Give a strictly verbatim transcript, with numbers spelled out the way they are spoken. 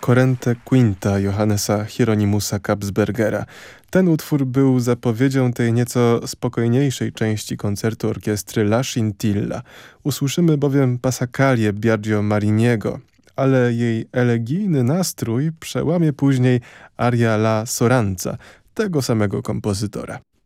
Corrente Quinta Johannesa Hieronymusa Kabsbergera. Ten utwór był zapowiedzią tej nieco spokojniejszej części koncertu orkiestry La Scintilla. Usłyszymy bowiem pasakalię Biagio Mariniego, ale jej elegijny nastrój przełamie później aria La Soranza, tego samego kompozytora.